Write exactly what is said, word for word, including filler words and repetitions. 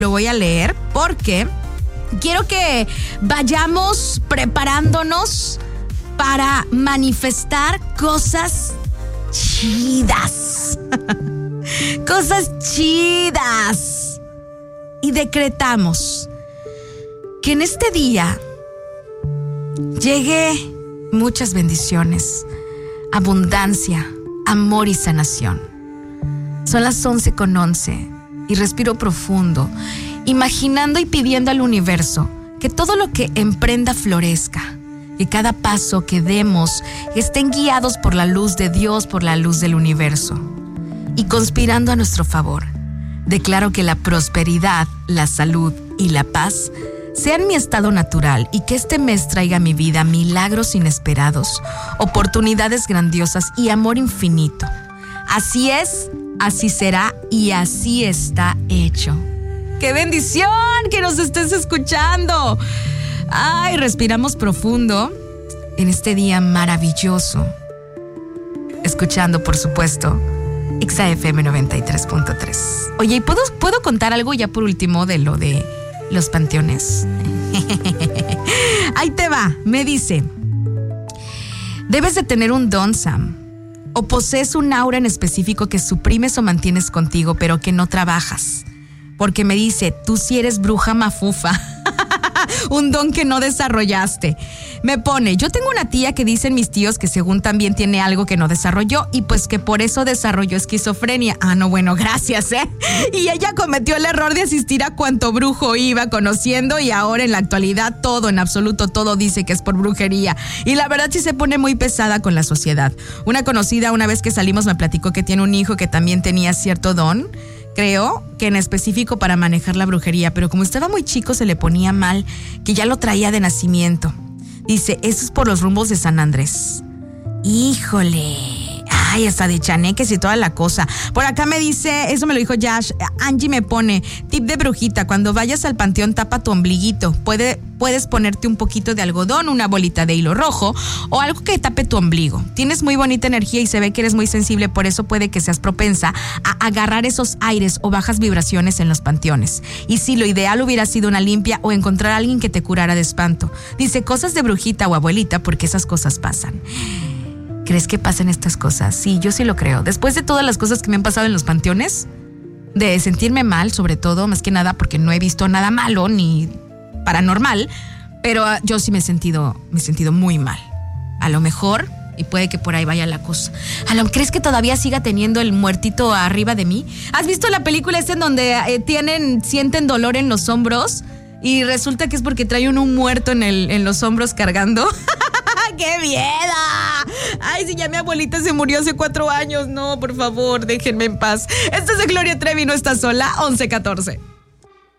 lo voy a leer porque quiero que vayamos preparándonos para manifestar cosas chidas. Cosas chidas. Y decretamos que en este día llegue muchas bendiciones, abundancia, amor y sanación. Son las once con once y respiro profundo, imaginando y pidiendo al universo que todo lo que emprenda florezca, que cada paso que demos estén guiados por la luz de Dios, por la luz del universo. Y conspirando a nuestro favor, declaro que la prosperidad, la salud y la paz sean mi estado natural y que este mes traiga a mi vida milagros inesperados, oportunidades grandiosas y amor infinito. Así es, así será y así está hecho. ¡Qué bendición que nos estés escuchando! Ay, respiramos profundo en este día maravilloso. Escuchando, por supuesto, X A F M noventa y tres punto tres. Oye, ¿y puedo, puedo contar algo ya por último de lo de los panteones? Ahí te va, me dice: debes de tener un don, Sam, o posees un aura en específico que suprimes o mantienes contigo, pero que no trabajas. Porque me dice, tú sí eres bruja mafufa. Un don que no desarrollaste. Me pone, yo tengo una tía que dicen mis tíos que según también tiene algo que no desarrolló y pues que por eso desarrolló esquizofrenia. Ah, no, bueno, gracias, ¿eh? Y ella cometió el error de asistir a cuanto brujo iba conociendo y ahora en la actualidad todo, en absoluto todo dice que es por brujería. Y la verdad sí se pone muy pesada con la sociedad. Una conocida una vez que salimos me platicó que tiene un hijo que también tenía cierto don, creo que en específico para manejar la brujería, pero como estaba muy chico se le ponía mal, que ya lo traía de nacimiento. Dice, eso es por los rumbos de San Andrés. Híjole, ay, hasta de chaneques y toda la cosa. Por acá me dice, eso me lo dijo Yash, Angie me pone, tip de brujita, cuando vayas al panteón tapa tu ombliguito, Puede, puedes ponerte un poquito de algodón, una bolita de hilo rojo o algo que tape tu ombligo. Tienes muy bonita energía y se ve que eres muy sensible, por eso puede que seas propensa a agarrar esos aires o bajas vibraciones en los panteones. Y si lo ideal hubiera sido una limpia o encontrar a alguien que te curara de espanto. Dice, cosas de brujita o abuelita, porque esas cosas pasan. ¿Crees que pasan estas cosas? Sí, yo sí lo creo. Después de todas las cosas que me han pasado en los panteones, de sentirme mal, sobre todo, más que nada porque no he visto nada malo ni paranormal, pero uh, yo sí me he sentido, me he sentido muy mal. A lo mejor, y puede que por ahí vaya la cosa. ¿A lo, ¿Crees que todavía siga teniendo el muertito arriba de mí? ¿Has visto la película esta en donde eh, tienen, sienten dolor en los hombros? Y resulta que es porque traen un muerto en, el, en los hombros cargando. ¡Qué miedo! Ay, si ya mi abuelita se murió hace cuatro años. No, por favor, déjenme en paz. Esto es de Gloria Trevi, no está sola, once catorce.